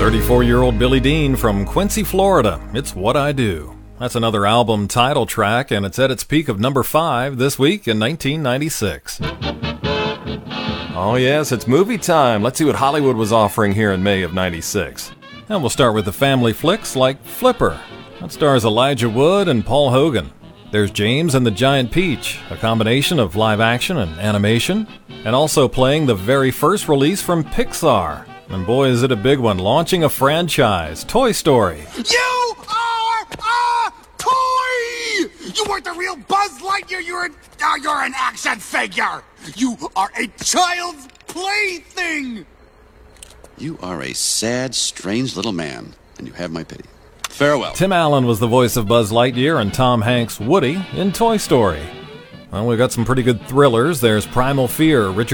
34-year-old Billy Dean from Quincy, Florida. It's What I Do. That's another album title track, and it's at its peak of number 5 this week in 1996. Oh yes, it's movie time. Let's see what Hollywood was offering here in May of 96. And we'll start with the family flicks like Flipper. That stars Elijah Wood and Paul Hogan. There's James and the Giant Peach, a combination of live action and animation, and also playing the very first release from Pixar. And boy, is it a big one, launching a franchise, Toy Story. You are a toy! You weren't the real Buzz Lightyear, you're an action figure! You are a child's plaything! You are a sad, strange little man, and you have my pity. Farewell. Tim Allen was the voice of Buzz Lightyear and Tom Hanks' Woody in Toy Story. Well, we've got some pretty good thrillers. There's Primal Fear, Richard